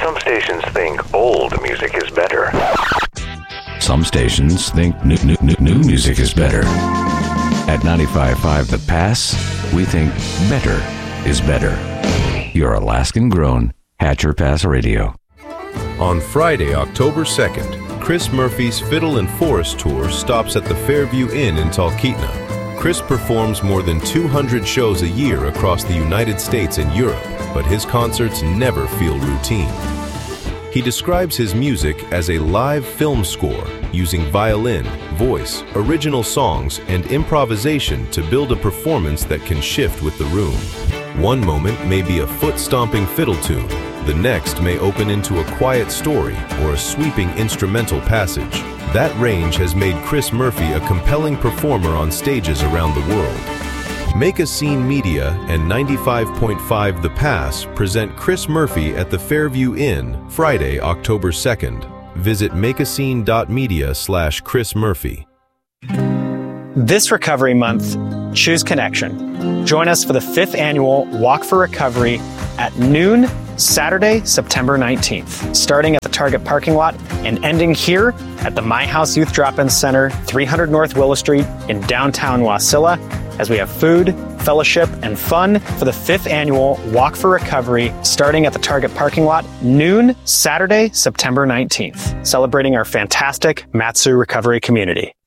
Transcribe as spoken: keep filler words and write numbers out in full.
Some stations think old music is better. Some stations think new, new, new, new music is better. At ninety-five point five The Pass, we think better is better. Your Alaskan-grown Hatcher Pass Radio. On Friday, October second, Chris Murphy's Fiddle and Forest Tour stops at the Fairview Inn in Talkeetna. Chris performs more than two hundred shows a year across the United States and Europe, but his concerts never feel routine. He describes his music as a live film score, using violin, voice, original songs, and improvisation to build a performance that can shift with the room. One moment may be a foot-stomping fiddle tune. The next may open into a quiet story or a sweeping instrumental passage. That range has made Chris Murphy a compelling performer on stages around the world. Make a Scene Media and ninety-five point five The Pass present Chris Murphy at the Fairview Inn, Friday, October second. Visit makeascene.media slash Chris Murphy. This Recovery Month, choose Connection. Join us for the fifth annual Walk for Recovery at noon, Saturday, September nineteenth, starting at the Target parking lot and ending here at the My House Youth Drop-In Center, three hundred North Willow Street in downtown Wasilla, as we have food, fellowship, and fun for the fifth annual Walk for Recovery, starting at the Target parking lot, noon, Saturday, September nineteenth, celebrating our fantastic Mat-Su recovery community.